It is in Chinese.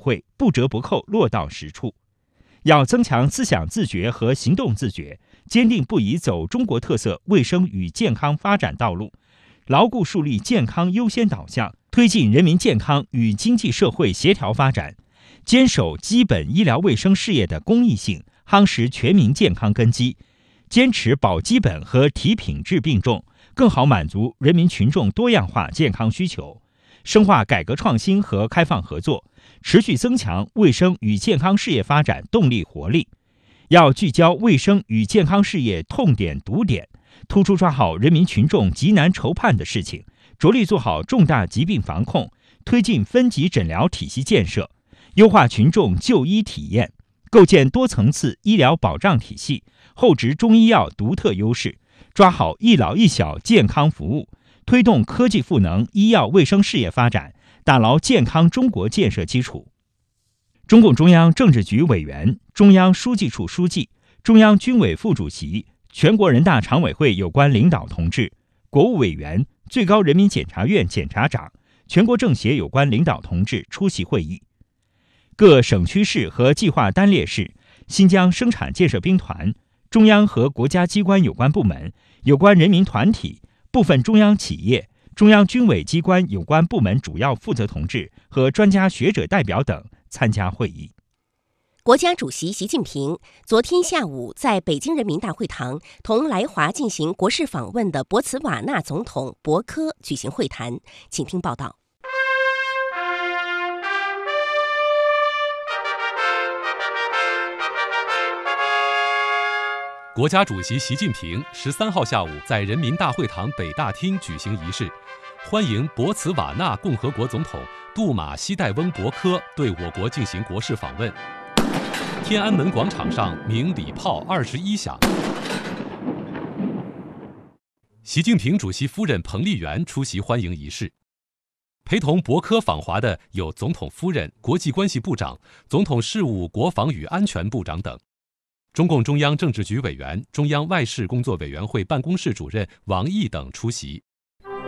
会不折不扣落到实处。要增强思想自觉和行动自觉，坚定不移走中国特色卫生与健康发展道路，牢固树立健康优先导向，推进人民健康与经济社会协调发展，坚守基本医疗卫生事业的公益性，夯实全民健康根基，坚持保基本和提品质并重，更好满足人民群众多样化健康需求，深化改革创新和开放合作，持续增强卫生与健康事业发展动力活力。要聚焦卫生与健康事业痛点堵点，突出抓好人民群众急难愁盼的事情，着力做好重大疾病防控，推进分级诊疗体系建设，优化群众就医体验，构建多层次医疗保障体系，厚植中医药独特优势，抓好一老一小健康服务，推动科技赋能医药卫生事业发展，打牢健康中国建设基础。中共中央政治局委员、中央书记处书记、中央军委副主席、全国人大常委会有关领导同志、国务委员、最高人民检察院检察长、全国政协有关领导同志出席会议。各省区市和计划单列市、新疆生产建设兵团、中央和国家机关有关部门、有关人民团体、部分中央企业、中央军委机关有关部门主要负责同志和专家学者代表等参加会议。 国家主席习近平昨天下午在北京人民大会堂同来华进行国事访问的博茨瓦纳总统博科举行会谈，请听报道。 国家主席习近平13号下午在人民大会堂北大厅举行仪式，欢迎博茨瓦纳共和国总统杜马西代翁博科对我国进行国事访问。天安门广场上鸣礼炮21响。习近平主席夫人彭丽媛出席欢迎仪式。陪同博科访华的有总统夫人、国际关系部长、总统事务国防与安全部长等。中共中央政治局委员、中央外事工作委员会办公室主任王毅等出席。